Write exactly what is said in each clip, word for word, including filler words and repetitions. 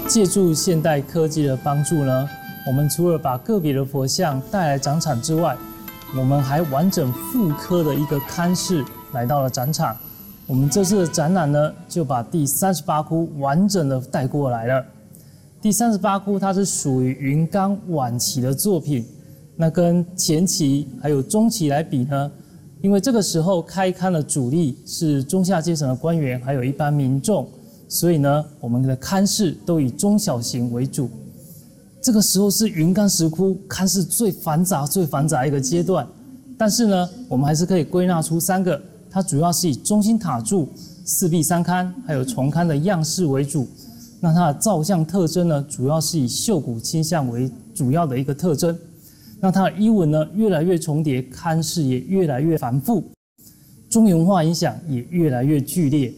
借助现代科技的帮助呢，我们除了把个别的佛像带来展场之外，我们还完整复刻的一个龛室来到了展场。我们这次的展览呢，就把第三十八窟完整的带过来了。第三十八窟它是属于云冈晚期的作品，那跟前期还有中期来比呢，因为这个时候开龛的主力是中下阶层的官员，还有一般民众，所以呢，我们的龛室都以中小型为主。这个时候是云冈石窟龛室最繁杂、最繁杂一个阶段，但是呢，我们还是可以归纳出三个，它主要是以中心塔柱、四壁三龛还有重龛的样式为主。那它的造像特征呢，主要是以绣骨倾向为主要的一个特征。那它的衣纹呢，越来越重叠，龛室也越来越繁复，中原文化影响也越来越剧烈。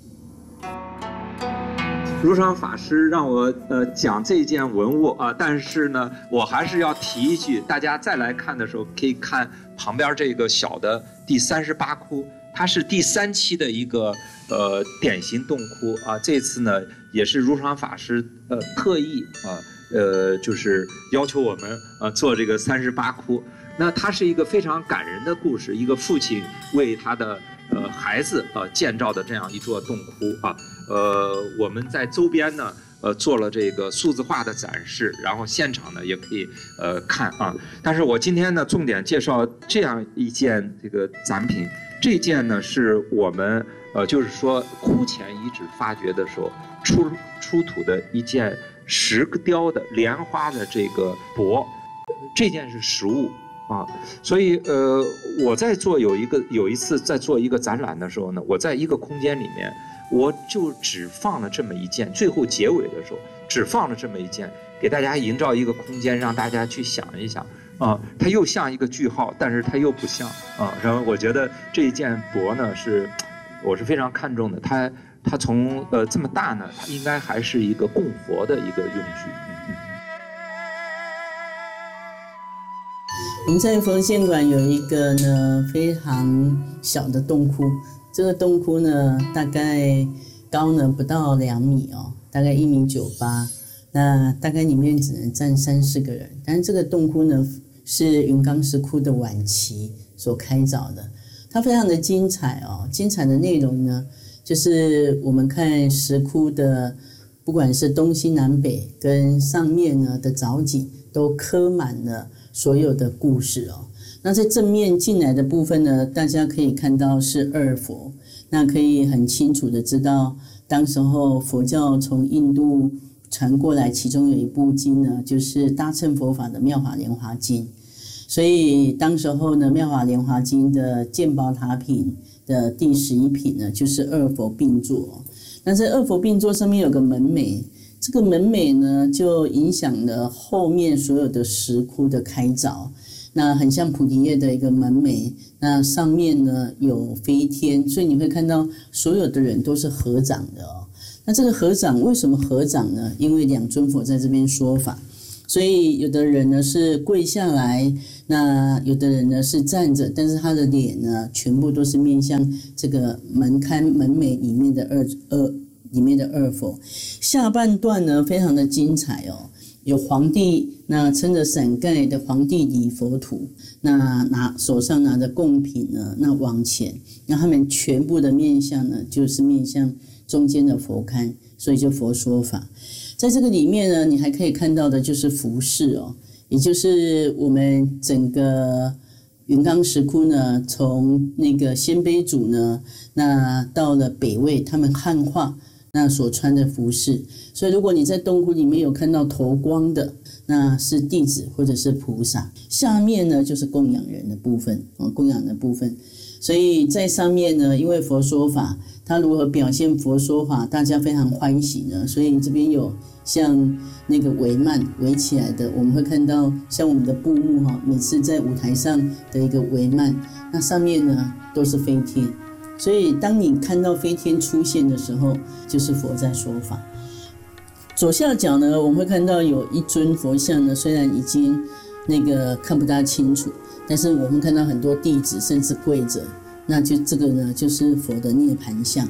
如常法师让我呃讲这件文物啊、呃，但是呢，我还是要提一句，大家再来看的时候，可以看旁边这个小的第三十八窟，它是第三期的一个呃典型洞窟啊。这次呢，也是如常法师呃特意啊呃就是要求我们呃做这个三十八窟。那它是一个非常感人的故事，一个父亲为他的呃孩子呃建造的这样一座洞窟啊。呃，我们在周边呢，呃，做了这个数字化的展示，然后现场呢也可以呃看啊。但是我今天呢，重点介绍这样一件这个展品，这件呢是我们呃，就是说窟前遗址发掘的时候出出土的一件石雕的莲花的这个钵，这件是实物啊。所以呃，我在做有一个有一次在做一个展览的时候呢，我在一个空间里面。我就只放了这么一件，最后结尾的时候只放了这么一件，给大家营造一个空间，让大家去想一想啊，它又像一个句号，但是它又不像啊。然后我觉得这一件钵呢是，我是非常看重的，它它从呃这么大呢，它应该还是一个供佛的一个用具。嗯、 我们在佛献馆有一个呢非常小的洞窟。这个洞窟呢，大概高呢不到两米哦，大概一米九八，那大概里面只能站三四个人。但是这个洞窟呢，是云冈石窟的晚期所开凿的，它非常的精彩哦。精彩的内容呢，就是我们看石窟的，不管是东西南北跟上面呢的藻井，都刻满了所有的故事哦。那在正面进来的部分呢，大家可以看到是二佛，那可以很清楚的知道，当时候佛教从印度传过来，其中有一部经呢，就是大乘佛法的《妙法莲华经》，所以当时候呢，《妙法莲华经》的鉴宝塔品的第十一品呢，就是二佛并坐。那在二佛并坐上面有个门楣，这个门楣呢，就影响了后面所有的石窟的开凿。那很像菩提叶的一个门楣，那上面呢有飞天，所以你会看到所有的人都是合掌的哦。那这个合掌为什么合掌呢？因为两尊佛在这边说法，所以有的人呢是跪下来，那有的人呢是站着，但是他的脸呢全部都是面向这个门龛门楣里面的二二里面的二佛。下半段呢非常的精彩哦。有皇帝那撑着伞盖的皇帝礼佛图，那拿手上拿着贡品呢，那往前，那他们全部的面向呢，就是面向中间的佛龛，所以就佛说法。在这个里面呢，你还可以看到的就是服饰哦，也就是我们整个云冈石窟呢，从那个鲜卑族呢，那到了北魏，他们汉化。那所穿的服饰，所以如果你在洞窟里面有看到头光的，那是弟子或者是菩萨。下面呢就是供养人的部分，哦，供养的部分。所以在上面呢，因为佛说法，他如何表现佛说法，大家非常欢喜呢。所以这边有像那个帷幔围起来的，我们会看到像我们的布幕哈，每次在舞台上的一个帷幔，那上面呢都是飞天。所以当你看到飞天出现的时候，就是佛在说法。左下角呢，我们会看到有一尊佛像呢，虽然已经那个看不大清楚，但是我们看到很多弟子甚至跪着，那就这个呢就是佛的涅槃像。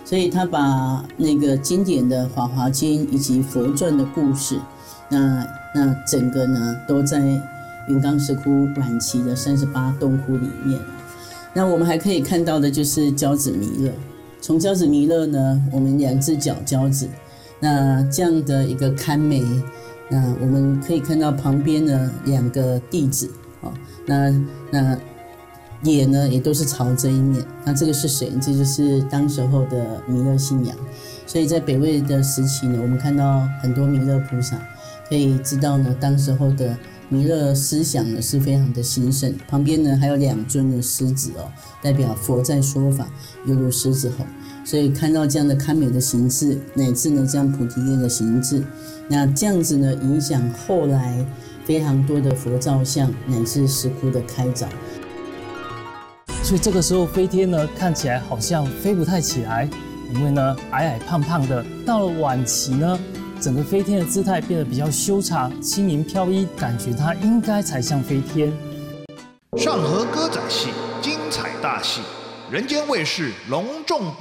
所以他把那个经典的《法华经》以及佛传的故事，那那整个呢都在云冈石窟晚期的三十八洞窟里面。那我们还可以看到的就是交子弥勒。从交子弥勒呢，我们两只脚交子，那这样的一个龛眉，那我们可以看到旁边呢两个弟子，哦，那那也呢也都是朝这一面。那这个是谁？这就是当时候的弥勒信仰。所以在北魏的时期呢，我们看到很多弥勒菩萨，可以知道呢，当时候的弥勒思想呢是非常的兴盛。旁边呢还有两尊的狮子哦，代表佛在说法，犹如狮子吼。所以看到这样的堪美的形制，乃至呢这样菩提叶的形制，那这样子呢影响后来非常多的佛造像乃至石窟的开凿。 所以这个时候飞天呢看起来好像飞不太起来，因为呢矮矮胖胖的。到了晚期呢，整个飞天的姿态变得比较修长、轻盈飘逸，感觉它应该才像飞天。 上河歌仔戏精彩大戏，人间卫视隆重